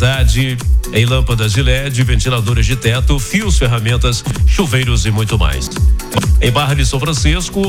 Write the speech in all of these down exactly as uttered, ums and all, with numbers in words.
qualidade em lâmpadas de L E D, ventiladores de teto, fios, ferramentas, chuveiros e muito mais. Em Barra de São Francisco,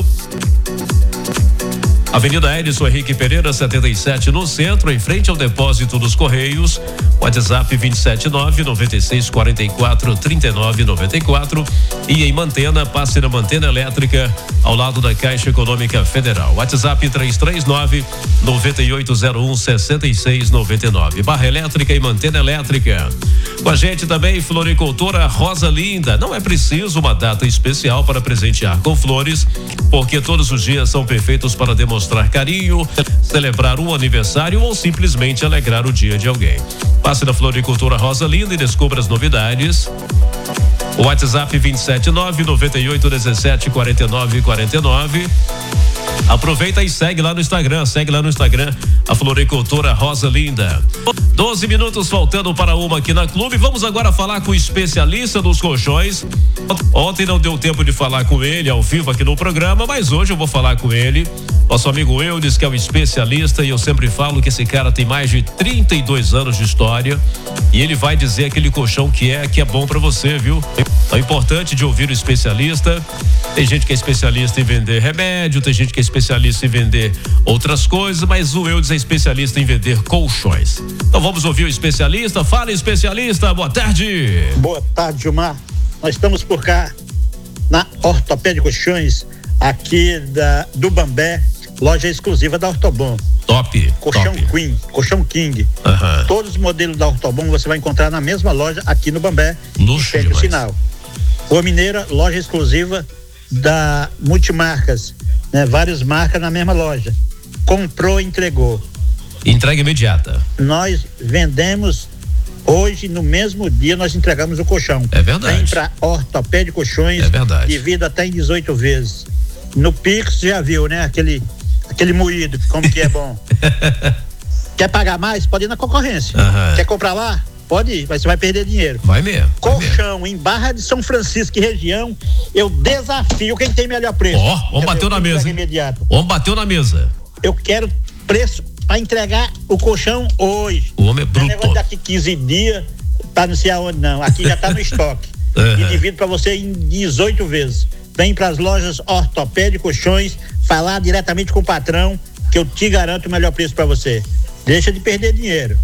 Avenida Edson Henrique Pereira, setenta e sete, no centro, em frente ao depósito dos Correios. WhatsApp vinte e sete nove, noventa e seis, quarenta e quatro, trinta e nove, noventa e quatro. E em Mantena, passe na Mantena Elétrica, ao lado da Caixa Econômica Federal. WhatsApp três três nove, noventa e oito zero um, sessenta e seis noventa e nove. Barra Elétrica e Mantena Elétrica. Com a gente também, floricultora Rosa Linda. Não é preciso uma data especial para presentear com flores, porque todos os dias são perfeitos para demonstrar carinho, celebrar um aniversário ou simplesmente alegrar o dia de alguém. Passe na Floricultura Rosa Linda e descubra as novidades. O WhatsApp vinte e sete nove, noventa e oito, dezessete, quarenta e nove, quarenta e nove. Aproveita e segue lá no Instagram, segue lá no Instagram a Floricultura Rosa Linda. doze minutos faltando para uma aqui na Clube. Vamos agora falar com o especialista dos colchões. Ontem não deu tempo de falar com ele ao vivo aqui no programa, mas hoje eu vou falar com ele. Nosso amigo Eudes, que é um especialista, e eu sempre falo que esse cara tem mais de trinta e dois anos de história e ele vai dizer aquele colchão que é, que é bom para você, viu? É importante de ouvir o especialista. Tem gente que é especialista em vender remédio, tem gente que é especialista em vender outras coisas, mas o Eudes é especialista em vender colchões. Então vamos ouvir o especialista. Fala, especialista, boa tarde. Boa tarde, Gilmar. Nós estamos por cá na Ortopédia Colchões, aqui da, do Bambé, loja exclusiva da Ortobon. Top. Colchão top. Queen, colchão King. Uhum. Todos os modelos da Ortobon você vai encontrar na mesma loja aqui no Bambé. Luxo demais. O sinal. Rua Mineira, loja exclusiva da Multimarcas, né? Várias marcas na mesma loja. Comprou, entregou. Entrega imediata. Nós vendemos hoje, no mesmo dia, nós entregamos o colchão. É verdade. Vem pra Ortopédia Colchões. É verdade. Divide até em dezoito vezes. No Pix, já viu, né? Aquele, aquele moído, como que é bom. Quer pagar mais? Pode ir na concorrência. Uhum. Quer comprar lá? Pode ir, mas você vai perder dinheiro. Vai mesmo. Colchão vai mesmo. Em Barra de São Francisco e região, eu desafio quem tem melhor preço. Ó, oh, vamos bateu na mesa. Vamos bateu na mesa. Eu quero preço para entregar o colchão hoje. O homem é bruto. Não é negócio daqui quinze dias, tá não sei aonde não. Aqui já tá no estoque. Uhum. E divido para você em dezoito vezes. Vem para as lojas Ortopédia Colchões, falar diretamente com o patrão, que eu te garanto o melhor preço para você. Deixa de perder dinheiro.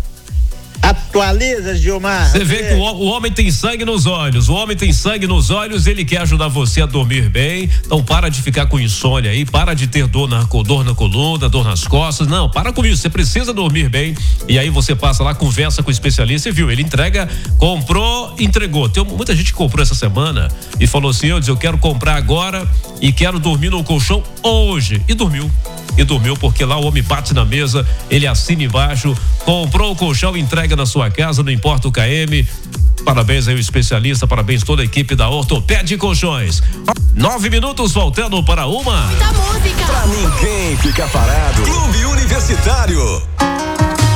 Atualiza, Gilmar. Você vê que o, o homem tem sangue nos olhos. O homem tem sangue nos olhos, ele quer ajudar você a dormir bem. Então para de ficar com insônia aí, para de ter dor na, dor na coluna, dor nas costas. Não, para com isso. Você precisa dormir bem. E aí você passa lá, conversa com o especialista e viu, ele entrega, comprou, entregou. Tem muita gente que comprou essa semana e falou assim: eu, eu quero comprar agora e quero dormir no colchão hoje. E dormiu. E dormiu, porque lá o homem bate na mesa, ele assina embaixo, comprou o colchão, entrega na sua casa, não importa o K M. Parabéns aí o especialista, parabéns toda a equipe da Ortopédia Colchões. Nove minutos voltando para uma. Muita música. Pra ninguém ficar parado. Clube Universitário.